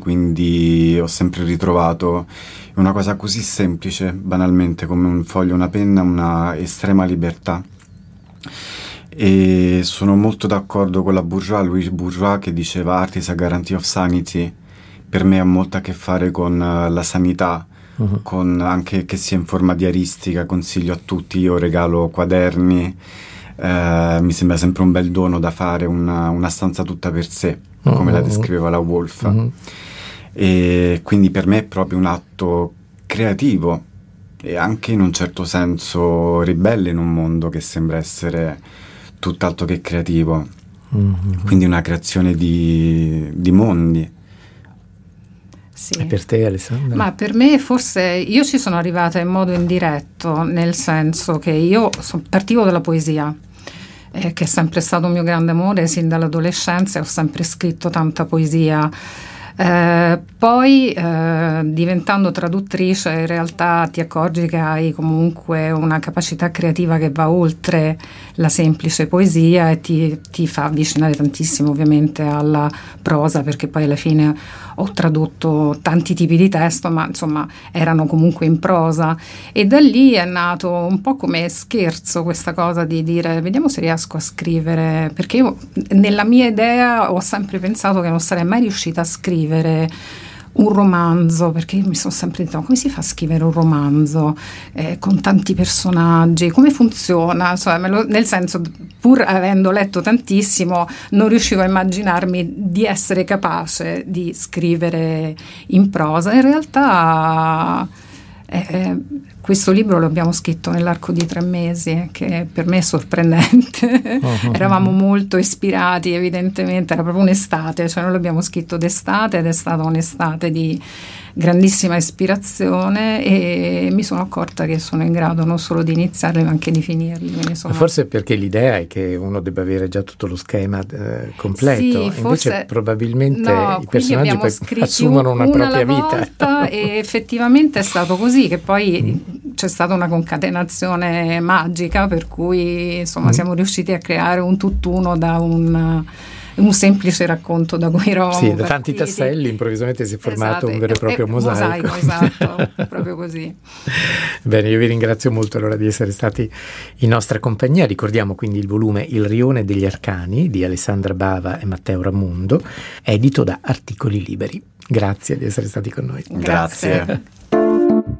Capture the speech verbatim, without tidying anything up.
quindi ho sempre ritrovato una cosa così semplice, banalmente, come un foglio e una penna, una estrema libertà. E sono molto d'accordo con la Bourgeois, Louise Bourgeois, che diceva "Art is a guarantee of sanity". Per me ha molto a che fare con uh, la sanità, uh-huh. con anche che sia in forma diaristica. Consiglio a tutti, io regalo quaderni, uh, mi sembra sempre un bel dono da fare, una, una stanza tutta per sé, uh-huh. come la descriveva la Woolf. Uh-huh. E quindi per me è proprio un atto creativo e anche in un certo senso ribelle in un mondo che sembra essere tutt'altro che creativo. Mm-hmm. Quindi una creazione di, di mondi. Sì. E per te, Alessandra? Ma per me forse io ci sono arrivata in modo indiretto, nel senso che io so, partivo dalla poesia, eh, che è sempre stato un mio grande amore sin dall'adolescenza, e ho sempre scritto tanta poesia. Eh, poi eh, diventando traduttrice in realtà ti accorgi che hai comunque una capacità creativa che va oltre la semplice poesia e ti, ti fa avvicinare tantissimo ovviamente alla prosa, perché poi alla fine ho tradotto tanti tipi di testo, ma insomma erano comunque in prosa, e da lì è nato un po' come scherzo questa cosa di dire vediamo se riesco a scrivere, perché io nella mia idea ho sempre pensato che non sarei mai riuscita a scrivere un romanzo, perché io mi sono sempre detto come si fa a scrivere un romanzo eh, con tanti personaggi, come funziona, insomma, me lo, nel senso, pur avendo letto tantissimo non riuscivo a immaginarmi di essere capace di scrivere in prosa. In realtà eh, questo libro lo abbiamo scritto nell'arco di tre mesi, che per me è sorprendente. Uh-huh. Eravamo molto ispirati, evidentemente, era proprio un'estate, cioè noi l'abbiamo scritto d'estate ed è stata un'estate di grandissima ispirazione, e mi sono accorta che sono in grado non solo di iniziarli ma anche di finirli. Sono... Forse perché l'idea è che uno debba avere già tutto lo schema eh, completo, sì, invece forse... probabilmente no, i personaggi poi assumono una, una propria vita. E effettivamente è stato così, che poi mm. c'è stata una concatenazione magica per cui insomma mm. siamo riusciti a creare un tutt'uno da un... un semplice racconto da cui eravamo sì, da tanti tasselli improvvisamente si è formato esatto, un vero e proprio eh, mosaico. mosaico esatto, proprio così. Bene, io vi ringrazio molto allora di essere stati in nostra compagnia. Ricordiamo quindi il volume Il rione degli arcani di Alessandra Bava e Matteo Ramundo, edito da Articoli Liberi. Grazie di essere stati con noi. Grazie.